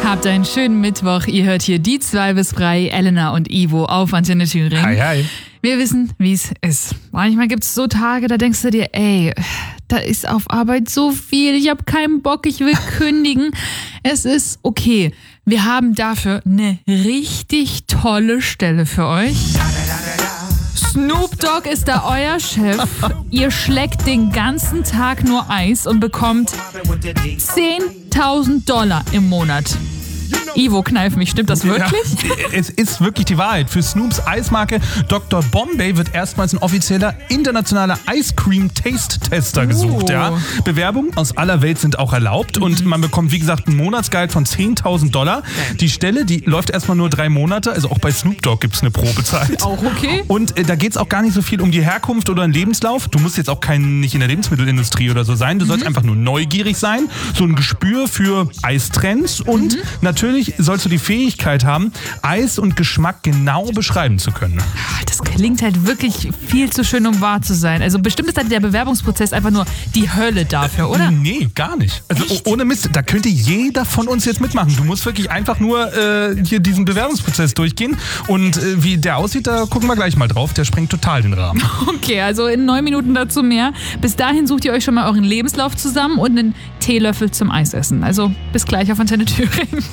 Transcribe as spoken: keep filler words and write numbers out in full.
Habt einen schönen Mittwoch. Ihr hört hier die zwei bis drei, Elena und Ivo auf Antenne Thüringen. Hi, hi. Wir wissen, wie es ist. Manchmal gibt es so Tage, da denkst du dir, ey, da ist auf Arbeit so viel, ich habe keinen Bock, ich will kündigen. Es ist okay. Wir haben dafür eine richtig tolle Stelle für euch. Snoop Dogg ist da euer Chef. Ihr schleckt den ganzen Tag nur Eis und bekommt zehntausend Dollar im Monat. Ivo, kneif mich, stimmt das wirklich? Ja, es ist wirklich die Wahrheit. Für Snoops Eismarke Doktor Bombay wird erstmals ein offizieller internationaler Ice Cream Taste Tester gesucht. Oh. Ja. Bewerbungen aus aller Welt sind auch erlaubt und man bekommt, wie gesagt, ein Monatsgehalt von zehntausend Dollar. Die Stelle, die läuft erstmal nur drei Monate, also auch bei Snoop Dogg gibt es eine Probezeit. Auch okay. Und äh, da geht es auch gar nicht so viel um die Herkunft oder einen Lebenslauf. Du musst jetzt auch kein, nicht in der Lebensmittelindustrie oder so sein. Du sollst einfach nur neugierig sein, so ein Gespür für Eistrends und mhm. natürlich sollst du die Fähigkeit haben, Eis und Geschmack genau beschreiben zu können. Das klingt halt wirklich viel zu schön, um wahr zu sein. Also bestimmt ist halt der Bewerbungsprozess einfach nur die Hölle dafür, oder? Nee, gar nicht. Also Echt? ohne Mist, da könnte jeder von uns jetzt mitmachen. Du musst wirklich einfach nur äh, hier diesen Bewerbungsprozess durchgehen. Und äh, wie der aussieht, da gucken wir gleich mal drauf. Der sprengt total den Rahmen. Okay, also in neun Minuten dazu mehr. Bis dahin sucht ihr euch schon mal euren Lebenslauf zusammen und einen Teelöffel zum Eisessen. Also bis gleich auf Antenne Thüringen.